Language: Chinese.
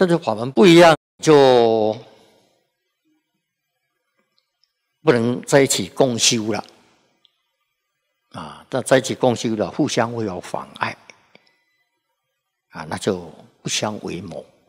但是法门不一样，就不能在一起共修了啊！但在一起共修了，互相会有妨碍啊，那就不相为谋。